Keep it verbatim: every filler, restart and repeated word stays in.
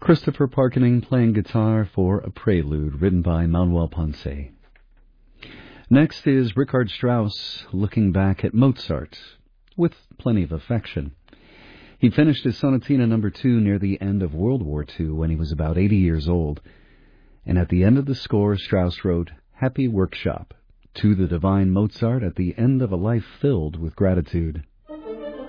Christopher Parkening playing guitar for a prelude written by Manuel Ponce. Next is Richard Strauss looking back at Mozart with plenty of affection. He finished his Sonatina number two near the end of World War Two when he was about eighty years old. And at the end of the score, Strauss wrote, "Happy Workshop, to the divine Mozart at the end of a life filled with gratitude."